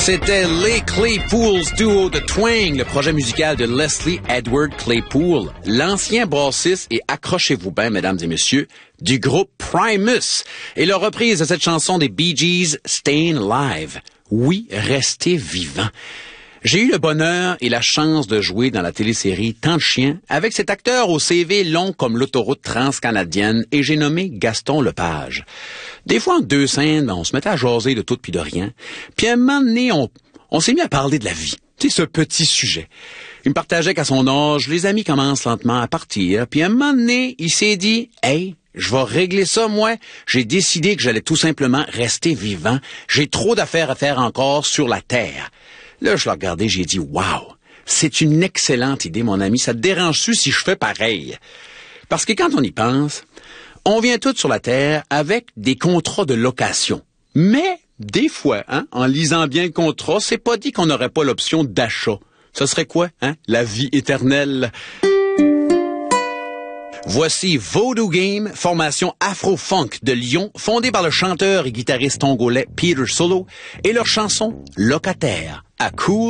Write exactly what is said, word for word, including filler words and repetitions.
C'était les Claypools Duo de Twang, le projet musical de Leslie Edward Claypool, l'ancien bassiste et accrochez-vous bien, mesdames et messieurs, du groupe Primus, et leur reprise de cette chanson des Bee Gees, Staying Alive. Oui, restez vivant. J'ai eu le bonheur et la chance de jouer dans la télésérie Tant de chiens avec cet acteur au C V long comme l'autoroute transcanadienne et j'ai nommé Gaston Lepage. Des fois, en deux scènes, on se mettait à jaser de tout puis de rien. Puis à un moment donné, on, on s'est mis à parler de la vie. Tu sais, ce petit sujet. Il me partageait qu'à son âge, les amis commencent lentement à partir. Puis à un moment donné, il s'est dit « Hey, je vais régler ça, moi. J'ai décidé que j'allais tout simplement rester vivant. J'ai trop d'affaires à faire encore sur la Terre. » Là, je l'ai regardé, j'ai dit « Wow, c'est une excellente idée, mon ami. Ça te dérange-tu si je fais pareil? » Parce que quand on y pense, on vient tous sur la Terre avec des contrats de location. Mais, des fois, hein, en lisant bien le contrat, c'est pas dit qu'on n'aurait pas l'option d'achat. Ce serait quoi, hein? La vie éternelle. Voici Voodoo Game, formation afro-funk de Lyon, fondée par le chanteur et guitariste tongolais Peter Solo, et leur chanson Locataire, à Cool